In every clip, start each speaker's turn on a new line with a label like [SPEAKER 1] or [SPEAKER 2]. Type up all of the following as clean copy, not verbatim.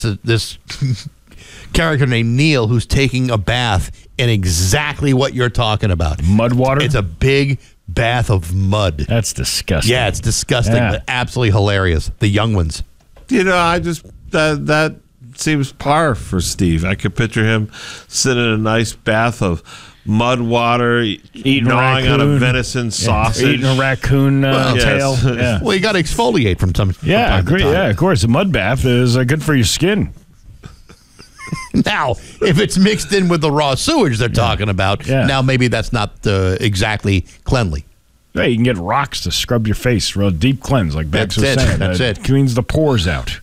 [SPEAKER 1] this character named Neil who's taking a bath in exactly what you're talking about.
[SPEAKER 2] Mud water?
[SPEAKER 1] It's a big bath of mud.
[SPEAKER 2] That's disgusting.
[SPEAKER 1] Yeah, it's disgusting, but absolutely hilarious. The young ones.
[SPEAKER 3] I just that seems par for Steve. I could picture him sitting in a nice bath of mud water, gnawing on a venison sausage,
[SPEAKER 2] eating a raccoon tail.
[SPEAKER 3] Yes.
[SPEAKER 2] Yeah.
[SPEAKER 1] Well, you got to exfoliate from time
[SPEAKER 2] Yeah,
[SPEAKER 1] to time.
[SPEAKER 2] yeah, of course. A mud bath is good for your skin.
[SPEAKER 1] Now, if it's mixed in with the raw sewage they're talking about, now maybe that's not exactly cleanly.
[SPEAKER 2] Yeah, you can get rocks to scrub your face. Real deep cleanse, like Bex was saying.
[SPEAKER 1] That's it.
[SPEAKER 2] Cleans the pores out.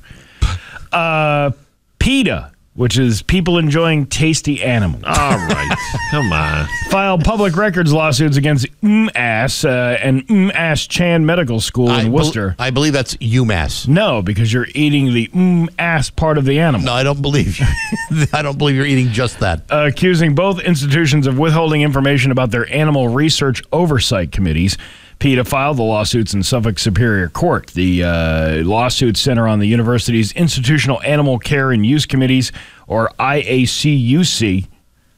[SPEAKER 2] PETA, which is people enjoying tasty animals.
[SPEAKER 3] All right. Come on.
[SPEAKER 2] Filed public records lawsuits against UMass and UMass Chan Medical School in Worcester.
[SPEAKER 1] I believe that's UMass.
[SPEAKER 2] No, because you're eating the UMass part of the animal.
[SPEAKER 1] No, I don't believe you. I don't believe you're eating just that.
[SPEAKER 2] Accusing both institutions of withholding information about their animal research oversight committees. PETA filed the lawsuits in Suffolk Superior Court. The lawsuits center on the university's Institutional Animal Care and Use Committees, or IACUC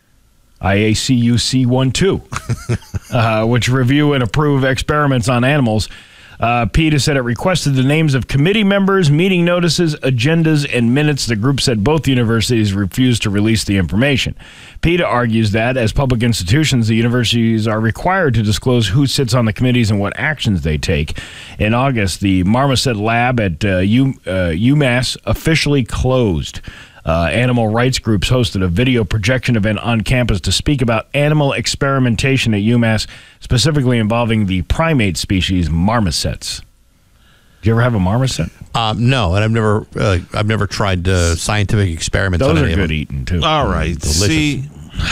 [SPEAKER 2] 1-2, which review and approve experiments on animals. PETA said it requested the names of committee members, meeting notices, agendas, and minutes. The group said both universities refused to release the information. PETA argues that, as public institutions, the universities are required to disclose who sits on the committees and what actions they take. In August, the Marmoset Lab at UMass officially closed. Animal rights groups hosted a video projection event on campus to speak about animal experimentation at UMass, specifically involving the primate species marmosets. Do you ever have a marmoset?
[SPEAKER 1] No, and I've never tried scientific experiments.
[SPEAKER 2] Those
[SPEAKER 1] on
[SPEAKER 2] are
[SPEAKER 1] any
[SPEAKER 2] good
[SPEAKER 1] of them.
[SPEAKER 2] eating too.
[SPEAKER 3] All right.
[SPEAKER 1] Delicious.
[SPEAKER 3] See,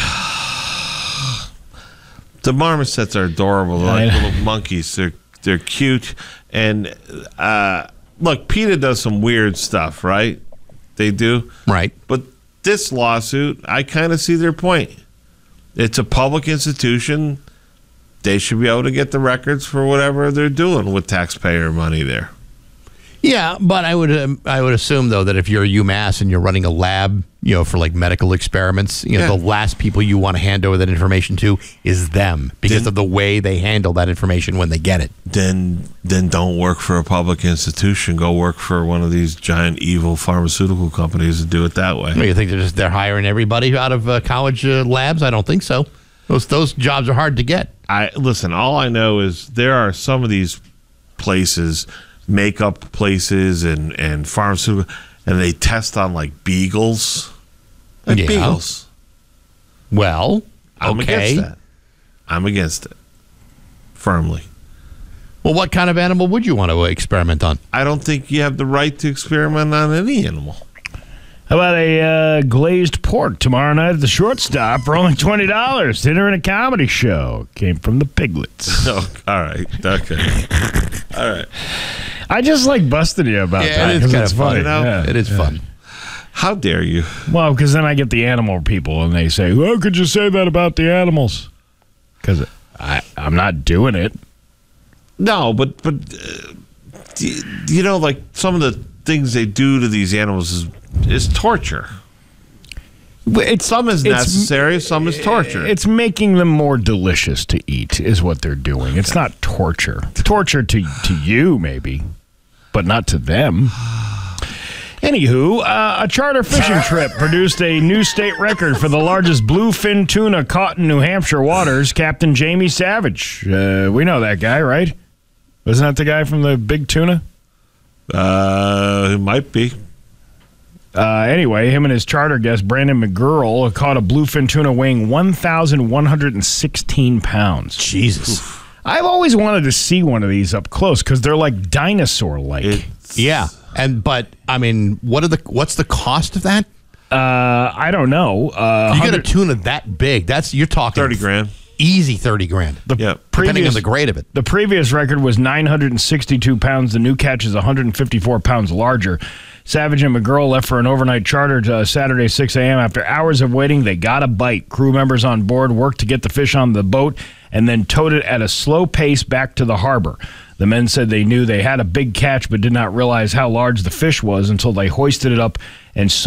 [SPEAKER 3] the marmosets are adorable. They're like little monkeys. They're cute. And look, PETA does some weird stuff, right? They do.
[SPEAKER 1] Right.
[SPEAKER 3] But this lawsuit, I kind of see their point. It's a public institution. They should be able to get the records for whatever they're doing with taxpayer money there.
[SPEAKER 1] Yeah, but I would assume though that if you're UMass and you're running a lab, for like medical experiments, the last people you want to hand over that information to is them because of the way they handle that information when they get it.
[SPEAKER 3] Then don't work for a public institution. Go work for one of these giant evil pharmaceutical companies and do it that way.
[SPEAKER 1] Well, you think they're hiring everybody out of college labs? I don't think so. Those jobs are hard to get.
[SPEAKER 3] Listen, all I know is there are some of these places, makeup places and pharmaceutical, and they test on like beagles. Beagles.
[SPEAKER 1] Well,
[SPEAKER 3] I'm against that. I'm against it. Firmly.
[SPEAKER 1] Well, what kind of animal would you want to experiment on?
[SPEAKER 3] I don't think you have the right to experiment on any animal.
[SPEAKER 2] How about a glazed pork tomorrow night at the Shortstop for only $20? Dinner and a comedy show. Came from the Piglets.
[SPEAKER 3] Oh, all right. Okay. All right.
[SPEAKER 2] I just like busting you about that.
[SPEAKER 1] It is kind of funny.
[SPEAKER 3] Yeah.
[SPEAKER 1] It is fun.
[SPEAKER 3] How dare you?
[SPEAKER 2] Well, because then I get the animal people and they say, how could you say that about the animals? Because I'm not doing it.
[SPEAKER 3] No, but like some of the things they do to these animals is torture. Some is necessary, some is torture.
[SPEAKER 2] It's making them more delicious to eat is what they're doing. It's not torture. Torture to you, maybe, but not to them. Anywho, a charter fishing trip produced a new state record for the largest bluefin tuna caught in New Hampshire waters. Captain Jamie Savage. We know that guy, right? Wasn't that the guy from the big tuna?
[SPEAKER 3] It might be.
[SPEAKER 2] Anyway, him and his charter guest, Brandon McGurl, caught a bluefin tuna weighing 1,116 pounds.
[SPEAKER 1] Jesus.
[SPEAKER 2] Oof. I've always wanted to see one of these up close because they're like dinosaur-like.
[SPEAKER 1] Yeah. But I mean, what's the cost of that?
[SPEAKER 2] I don't know.
[SPEAKER 1] You get a tuna that big. You're talking
[SPEAKER 3] $30,000.
[SPEAKER 1] Easy $30,000. Depending on the grade of it.
[SPEAKER 2] The previous record was 962 pounds. The new catch is 154 pounds larger. Savage and McGurl left for an overnight charter Saturday 6 a.m. After hours of waiting, they got a bite. Crew members on board worked to get the fish on the boat and then towed it at a slow pace back to the harbor. The men said they knew they had a big catch but did not realize how large the fish was until they hoisted it up and